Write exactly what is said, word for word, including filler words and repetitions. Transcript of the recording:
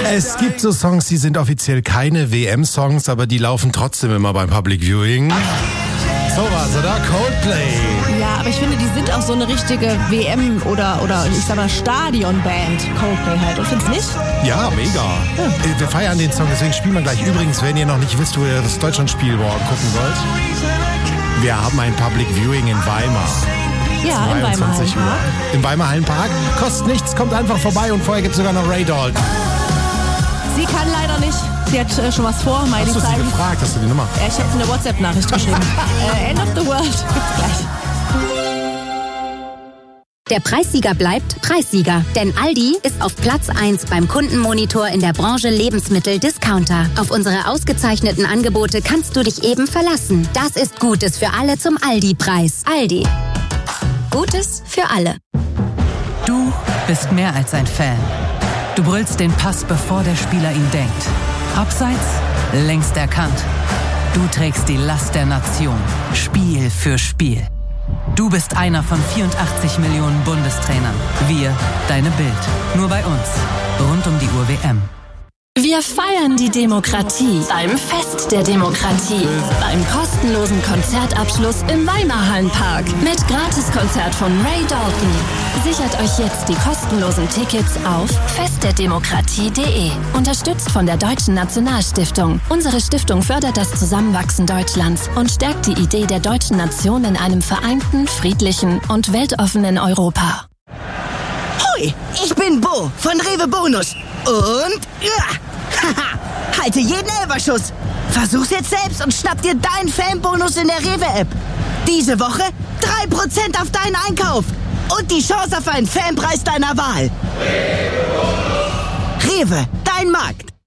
Es gibt so Songs, die sind offiziell keine W M-Songs, aber die laufen trotzdem immer beim Public Viewing. So was, oder? Coldplay. Ja, aber ich finde, die sind auch so eine richtige W M- oder, oder ich sag mal Stadionband, Coldplay halt. Und findest nicht? Ja, mega. Ja. Wir feiern den Song, deswegen spielen wir gleich. Übrigens, wenn ihr noch nicht wisst, wo ihr das Deutschlandspiel morgen gucken wollt, wir haben ein Public Viewing in Weimar. Ja, im Weimar Hallenpark. Im Weimar Hallenpark. Kostet nichts, kommt einfach vorbei und vorher gibt es sogar noch Ray Dalton. Sie kann leider nicht. Sie hat äh, schon was vor, Miley Hast du sie gefragt? Hast du die Nummer? Ja, ich habe eine WhatsApp-Nachricht geschrieben. äh, End of the World gibt's gleich. Der Preissieger bleibt Preissieger, denn Aldi ist auf Platz eins beim Kundenmonitor in der Branche Lebensmittel-Discounter. Auf unsere ausgezeichneten Angebote kannst du dich eben verlassen. Das ist Gutes für alle zum Aldi-Preis. Aldi. Gutes für alle. Du bist mehr als ein Fan. Du brüllst den Pass, bevor der Spieler ihn denkt. Abseits, längst erkannt. Du trägst die Last der Nation, Spiel für Spiel. Du bist einer von vierundachtzig Millionen Bundestrainern. Wir, deine Bild. Nur bei uns. Rund um die Uhr W M. Wir feiern die Demokratie beim Fest der Demokratie. Beim kostenlosen Konzertabschluss im Weimar Hallenpark. Mit Gratiskonzert von Ray Dalton. Sichert euch jetzt die kostenlosen Tickets auf fest der demokratie punkt de. Unterstützt von der Deutschen Nationalstiftung. Unsere Stiftung fördert das Zusammenwachsen Deutschlands und stärkt die Idee der deutschen Nation in einem vereinten, friedlichen und weltoffenen Europa. Hui, ich bin Bo von Rewe Bonus. Und... Ja, haha, halte jeden Elferschuss. Versuch's jetzt selbst und schnapp dir deinen Fanbonus in der Rewe-App. Diese Woche drei Prozent auf deinen Einkauf. Und die Chance auf einen Fanpreis deiner Wahl. Rewe, dein Markt.